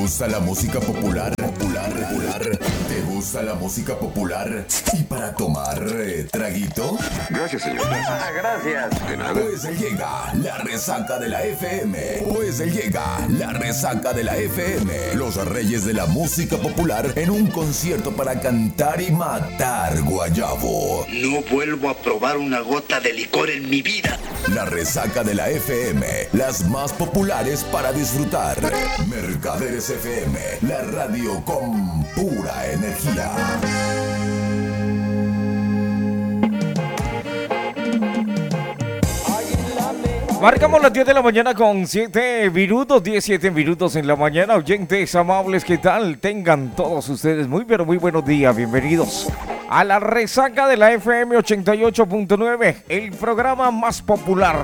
gusta la música popular? ¿Te gusta la música popular? ¿Y para tomar traguito? Gracias, señor. Gracias. De nada. Pues llega la resaca de la FM. Los reyes de la música popular en un concierto para cantar y matar guayabo. No vuelvo a probar una gota de licor en mi vida. La resaca de la FM, las más populares para disfrutar. Mercaderes FM, la radio con pura energía. Marcamos las 10 de la mañana con 7 minutos, 17 minutos en la mañana. Oyentes amables, ¿qué tal? Tengan todos ustedes muy pero muy buenos días. Bienvenidos a la resaca de la FM 88.9, el programa más popular.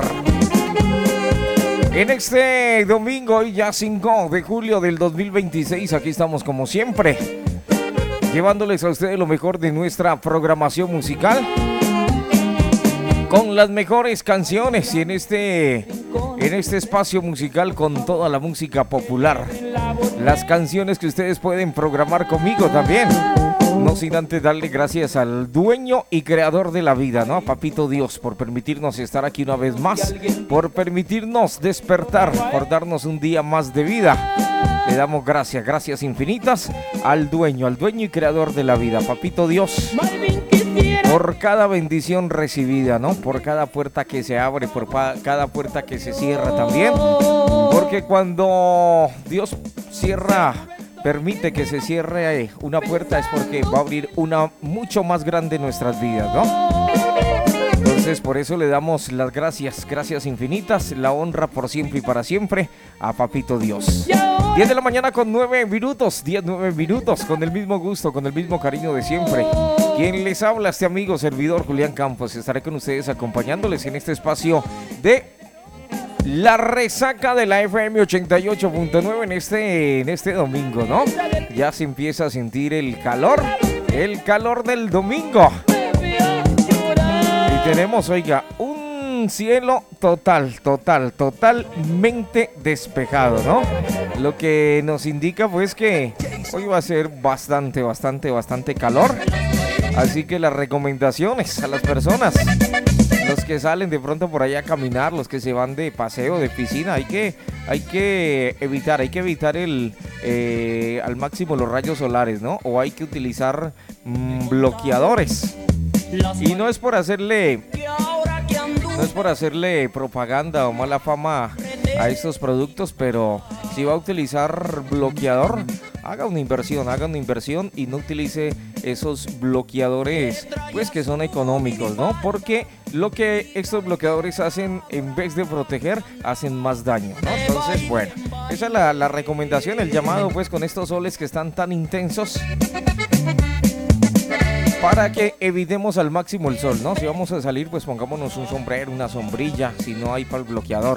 En este domingo, hoy ya 5 de julio del 2026, aquí estamos como siempre, llevándoles a ustedes lo mejor de nuestra programación musical, con las mejores canciones y en este espacio musical con toda la música popular. Las canciones que ustedes pueden programar conmigo también. No sin antes darle gracias al dueño y creador de la vida, ¿no? A Papito Dios, por permitirnos estar aquí una vez más, por permitirnos despertar, por darnos un día más de vida. Le damos gracias infinitas al dueño y creador de la vida, Papito Dios, por cada bendición recibida, ¿no? Por cada puerta que se abre, por cada puerta que se cierra también. Porque cuando Dios permite que se cierre una puerta es porque va a abrir una mucho más grande en nuestras vidas, ¿no? Entonces por eso le damos las gracias infinitas, la honra por siempre y para siempre a Papito Dios. 10 de la mañana con 9 minutos, 9 minutos, con el mismo gusto, con el mismo cariño de siempre. Quien les habla, este amigo servidor Julián Campos, estaré con ustedes acompañándoles en este espacio de la resaca de la FM 88.9 en este domingo, ¿no? Ya se empieza a sentir el calor del domingo. Y tenemos, oiga, un cielo totalmente despejado, ¿no? Lo que nos indica pues que hoy va a ser bastante calor. Así que las recomendaciones a las personas, los que salen de pronto por allá a caminar, los que se van de paseo, de piscina, hay que evitar al máximo los rayos solares, ¿no? O hay que utilizar bloqueadores. Y no es por hacerle propaganda o mala fama a estos productos, pero si va a utilizar bloqueador, haga una inversión y no utilice esos bloqueadores pues que son económicos, ¿no? Porque lo que estos bloqueadores hacen, en vez de proteger, hacen más daño, ¿no? Entonces, bueno, esa es la recomendación, el llamado pues con estos soles que están tan intensos, para que evitemos al máximo el sol, ¿no? Si vamos a salir, pues pongámonos un sombrero, una sombrilla, si no hay para el bloqueador.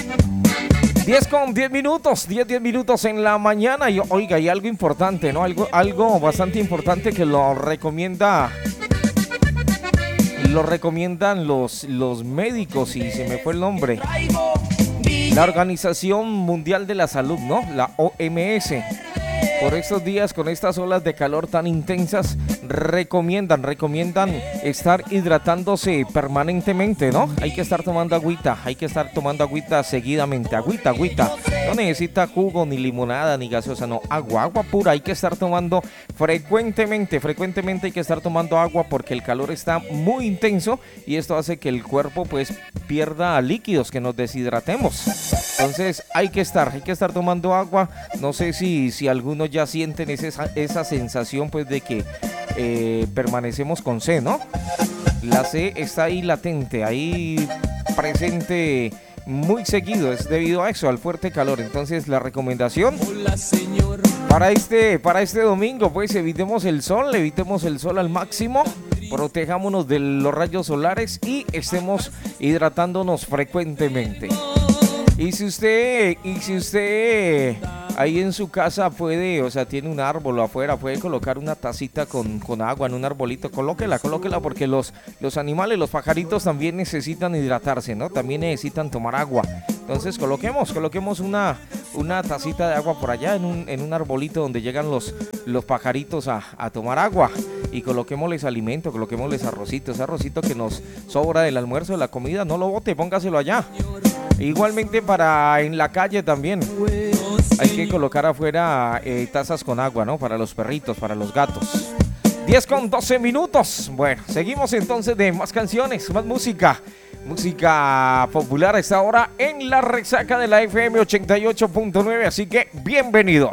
10 minutos en la mañana. Y oiga, y algo importante, ¿no? Algo bastante importante que lo recomiendan los médicos, y se me fue el nombre. La Organización Mundial de la Salud, ¿no? La OMS. Por estos días, con estas olas de calor tan intensas, recomiendan estar hidratándose permanentemente, ¿no? Hay que estar tomando agüita seguidamente, agüita. No necesita jugo, ni limonada, ni gaseosa, no, agua pura. Hay que estar tomando frecuentemente hay que estar tomando agua, porque el calor está muy intenso y esto hace que el cuerpo pues pierda líquidos, que nos deshidratemos. Entonces hay que estar tomando agua. No sé si algunos ya sienten esa sensación pues de que permanecemos con sed, ¿no? La sed está ahí latente, ahí presente muy seguido, es debido a eso, al fuerte calor. Entonces la recomendación para este domingo, pues evitemos el sol al máximo, protejámonos de los rayos solares y estemos hidratándonos frecuentemente. Y si usted ahí en su casa puede, o sea, tiene un árbol afuera, puede colocar una tacita con agua en un arbolito, colóquela, porque los animales, los pajaritos también necesitan hidratarse, ¿no? También necesitan tomar agua. Entonces coloquemos una tacita de agua por allá en un arbolito donde llegan los pajaritos a tomar agua. Y coloquémosles alimento, coloquémosles arrocito. Ese arrocito que nos sobra del almuerzo, de la comida, no lo bote, póngaselo allá. Igualmente para en la calle también. Hay que colocar afuera tazas con agua, ¿no? Para los perritos, para los gatos. 10:12 minutos. Bueno, seguimos entonces de más canciones, más música. Música popular a esta hora en la resaca de la FM 88.9. Así que bienvenidos.